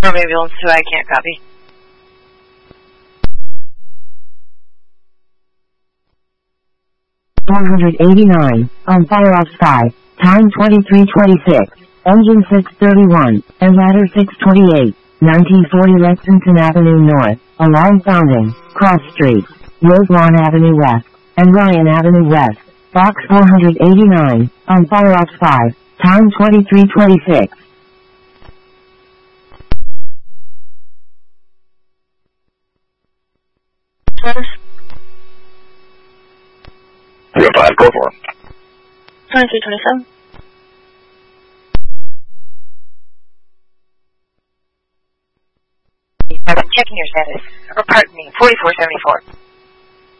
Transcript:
From ambulance 2, I can't copy. $489, on fire off sky, time 23:26, engine 631, and ladder 628, 1940 Lexington Avenue North, along Founding, Cross Street, Roselawn Avenue West, and Ryan Avenue West, box 489, on fire off sky, time 23:26. Status? 305, go for it. 2327. I've been checking your status. Or pardon me, 4474.